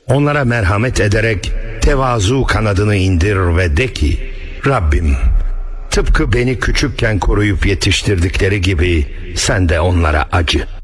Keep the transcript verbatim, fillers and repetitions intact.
Onlara merhamet ederek tevazu kanadını indir ve de ki: Rabbim, tıpkı beni küçükken koruyup yetiştirdikleri gibi sen de onlara acı.